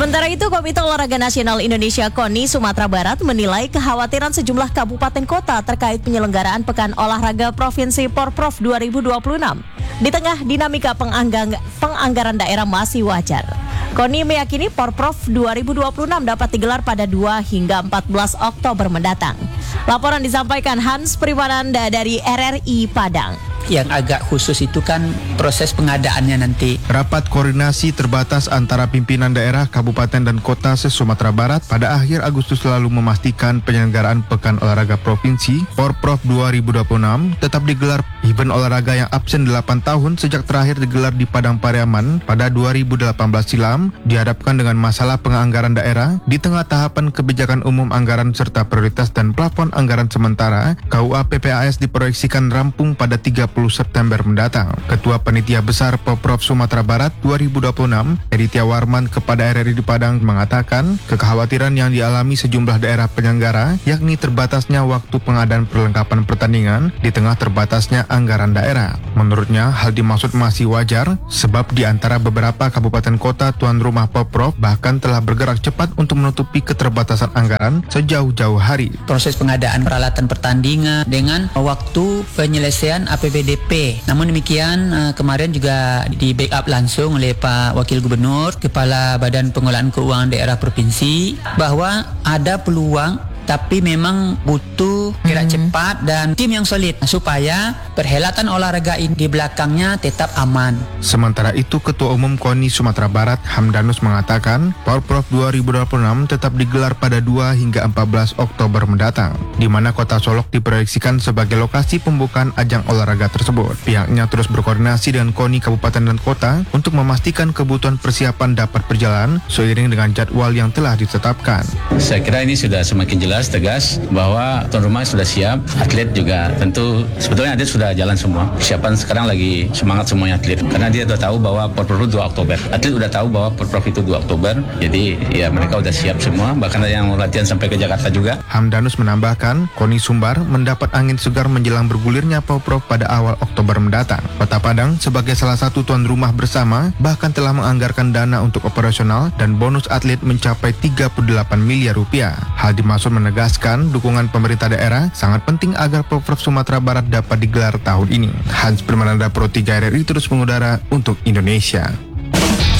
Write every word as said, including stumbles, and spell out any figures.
Sementara itu, Komite Olahraga Nasional Indonesia KONI Sumatera Barat menilai kekhawatiran sejumlah kabupaten kota terkait penyelenggaraan Pekan Olahraga Provinsi Porprov dua ribu dua puluh enam. Di tengah dinamika penganggang, penganggaran daerah masih wajar. KONI meyakini Porprov dua ribu dua puluh enam dapat digelar pada dua hingga empat belas Oktober mendatang. Laporan disampaikan Hans Primananda dari R R I Padang. Yang agak khusus itu kan proses pengadaannya nanti. Rapat koordinasi terbatas antara pimpinan daerah, kabupaten dan kota se-Sumatera Barat pada akhir Agustus lalu memastikan penyelenggaraan Pekan Olahraga Provinsi Porprov dua ribu dua puluh enam tetap digelar. Event olahraga yang absen delapan tahun sejak terakhir digelar di Padang Pariaman pada dua ribu delapan belas silam dihadapkan dengan masalah penganggaran daerah di tengah tahapan kebijakan umum anggaran serta prioritas dan plafon anggaran sementara. K U A P P A S diproyeksikan rampung pada tiga puluh September mendatang. Ketua Panitia Besar Porprov Sumatera Barat dua ribu dua puluh enam, Aditya Warman kepada R R I di Padang mengatakan kekhawatiran yang dialami sejumlah daerah penyelenggara yakni terbatasnya waktu pengadaan perlengkapan pertandingan di tengah terbatasnya anggaran daerah. Menurutnya hal dimaksud masih wajar sebab di antara beberapa kabupaten kota tuan rumah Porprov bahkan telah bergerak cepat untuk menutupi keterbatasan anggaran sejauh-jauh hari. Proses pengadaan peralatan pertandingan dengan waktu penyelesaian A P B D P. Namun demikian kemarin juga di backup langsung oleh Pak Wakil Gubernur, Kepala Badan Pengelolaan Keuangan Daerah Provinsi bahwa ada peluang tapi memang butuh gerak hmm. cepat dan tim yang solid supaya perhelatan olahraga ini di belakangnya tetap aman. Sementara itu, Ketua Umum KONI Sumatera Barat Hamdanus mengatakan Porprov dua ribu dua puluh enam tetap digelar pada dua hingga empat belas Oktober mendatang, di mana Kota Solok diproyeksikan sebagai lokasi pembukaan ajang olahraga tersebut. Pihaknya terus berkoordinasi dengan KONI Kabupaten dan Kota untuk memastikan kebutuhan persiapan dapat berjalan seiring dengan jadwal yang telah ditetapkan. Saya kira ini sudah semakin jelas tegas bahwa tuan rumah sudah siap, atlet juga tentu sebetulnya atlet sudah jalan semua. Persiapan sekarang lagi semangat semuanya atlet karena dia sudah tahu bahwa Porprov itu dua Oktober. Atlet sudah tahu bahwa Porprov itu dua Oktober. Jadi ya mereka sudah siap semua, bahkan ada yang latihan sampai ke Jakarta juga. Hamdanus menambahkan, KONI Sumbar mendapat angin segar menjelang bergulirnya Porprov pada awal Oktober mendatang. Kota Padang sebagai salah satu tuan rumah bersama bahkan telah menganggarkan dana untuk operasional dan bonus atlet mencapai tiga puluh delapan miliar rupiah. Hal dimaksud menegaskan dukungan pemerintah daerah sangat penting agar Porprov Sumatera Barat dapat digelar tahun ini. Hans Primananda Pro tiga R R I terus mengudara untuk Indonesia.